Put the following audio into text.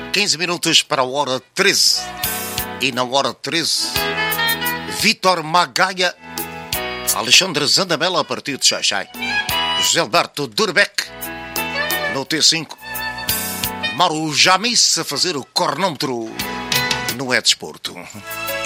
15 minutos para a hora 13. E na hora 13, Vítor Magaia, Alexandre Zandamela a partir de Xaxai, José Alberto Durbeck no T5, Mauro Jamis a fazer o cronómetro no É Desporto.